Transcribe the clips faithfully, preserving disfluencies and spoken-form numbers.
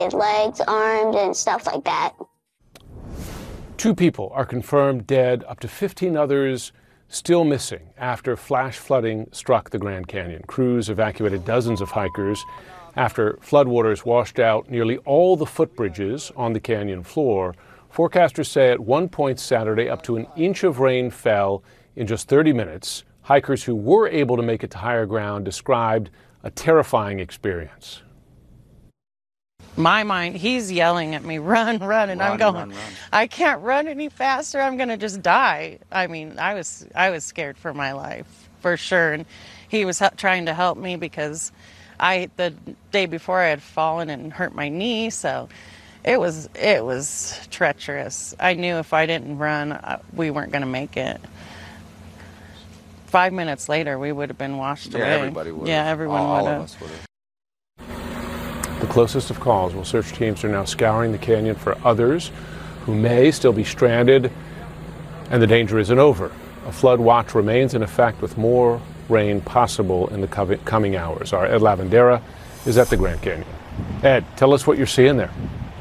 legs, arms, and stuff like that. Two people are confirmed dead, up to fifteen others still missing after flash flooding struck the Grand Canyon. Crews evacuated dozens of hikers after floodwaters washed out nearly all the footbridges on the canyon floor. Forecasters say at one point Saturday, up to an inch of rain fell in just thirty minutes. Hikers who were able to make it to higher ground described a terrifying experience. My mind, he's yelling at me, run, run, and run, I'm going, run, run. I can't run any faster. I'm going to just die. I mean, I was I was scared for my life, for sure. And he was trying to help me because I the day before I had fallen and hurt my knee, so it was it was treacherous. I knew if I didn't run, we weren't going to make it. Five minutes later, we would have been washed yeah, away. Everybody would. Yeah, everyone would have. have. The closest of calls. Well, search teams are now scouring the canyon for others who may still be stranded, and the danger isn't over. A flood watch remains in effect with more rain possible in the coming hours. Our Ed Lavandera is at the Grand Canyon. Ed, tell us what you're seeing there.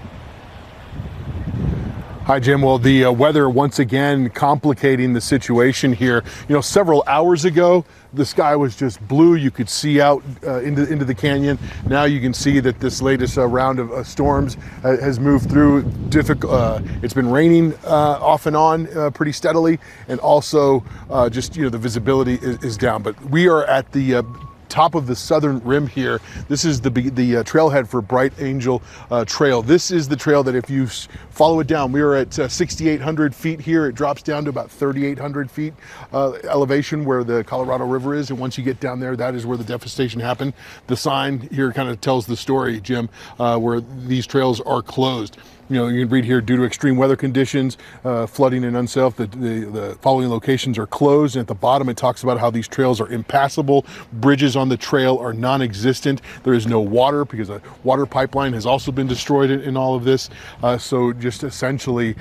Hi, Jim. Well, the uh, weather once again complicating the situation here. You know, several hours ago, the sky was just blue. You could see out uh, into into the canyon. Now you can see that this latest uh, round of uh, storms uh, has moved through. Difficult. Uh, it's been raining uh, off and on uh, pretty steadily, and also uh, just you know the visibility is, is down. But we are at the uh, top of the southern rim here. This is the the uh, trailhead for Bright Angel uh, Trail. This is the trail that if you follow it down, we are at uh, sixty-eight hundred feet here. It drops down to about thirty-eight hundred feet uh, elevation where the Colorado River is. And once you get down there, that is where the devastation happened. The sign here kind of tells the story, Jim, uh, where these trails are closed. You know, you can read here, due to extreme weather conditions, uh, flooding and unsafe, the, the, the following locations are closed. And at the bottom, it talks about how these trails are impassable. Bridges on the trail are non-existent. There is no water because a water pipeline has also been destroyed in, in all of this. Uh, so just essentially